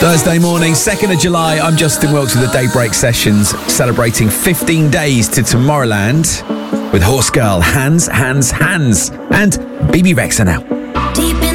Thursday morning, 2nd of July, I'm Justin Wilkes with the Daybreak Sessions, celebrating 15 days to Tomorrowland with Horse Girl, Hands, Hands, Hands, and BB Rexa now.